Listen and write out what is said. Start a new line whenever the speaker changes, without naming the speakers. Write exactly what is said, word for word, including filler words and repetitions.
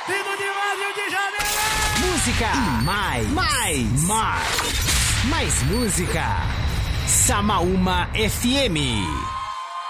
Vindo de lá, Rio de Janeiro!
Música e mais, mais, mais, mais música. Samaúma F M.